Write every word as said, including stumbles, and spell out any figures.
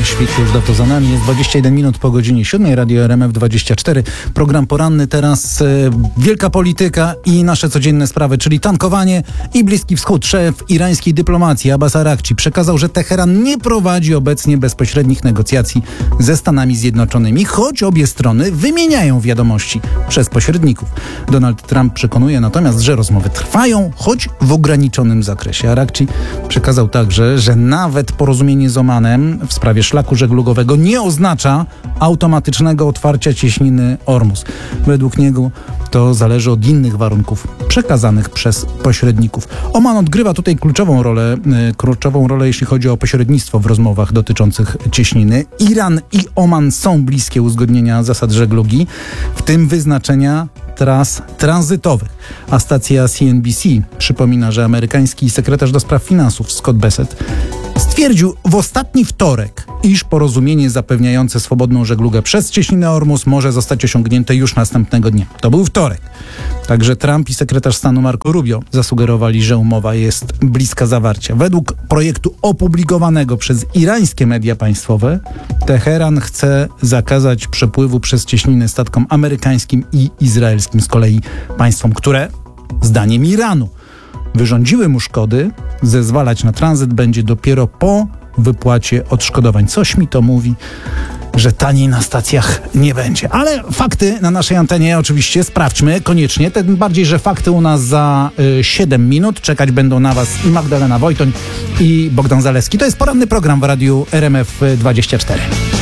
Świt już dawno za nami. Jest dwadzieścia jeden minut po godzinie siódmej. Radio R M F dwadzieścia cztery. Program poranny teraz. E, wielka polityka i nasze codzienne sprawy, czyli tankowanie i Bliski Wschód. Szef irańskiej dyplomacji Abbas Araghchi przekazał, że Teheran nie prowadzi obecnie bezpośrednich negocjacji ze Stanami Zjednoczonymi, choć obie strony wymieniają wiadomości przez pośredników. Donald Trump przekonuje natomiast, że rozmowy trwają, choć w ograniczonym zakresie. Araghchi przekazał także, że nawet porozumienie z Omanem w sprawie szlaku żeglugowego nie oznacza automatycznego otwarcia cieśniny Ormus. Według niego to zależy od innych warunków przekazanych przez pośredników. Oman odgrywa tutaj kluczową rolę, kluczową rolę, jeśli chodzi o pośrednictwo w rozmowach dotyczących cieśniny. Iran i Oman są bliskie uzgodnienia zasad żeglugi, w tym wyznaczenia tras tranzytowych. A stacja C N B C przypomina, że amerykański sekretarz do spraw finansów Scott Bessent stwierdził w ostatni wtorek, iż porozumienie zapewniające swobodną żeglugę przez cieśninę Ormus może zostać osiągnięte już następnego dnia. To był wtorek. Także Trump i sekretarz stanu Marco Rubio zasugerowali, że umowa jest bliska zawarcia. Według projektu opublikowanego przez irańskie media państwowe, Teheran chce zakazać przepływu przez cieśninę statkom amerykańskim i izraelskim, z kolei państwom, które, zdaniem Iranu, wyrządziły mu szkody, zezwalać na tranzyt będzie dopiero po wypłacie odszkodowań. Coś mi to mówi, że taniej na stacjach nie będzie. Ale fakty na naszej antenie oczywiście sprawdźmy koniecznie, tym bardziej, że fakty u nas za y, siedem minut. Czekać będą na was i Magdalena Wojtoń, i Bogdan Zalewski. To jest poranny program w Radiu R M F dwadzieścia cztery.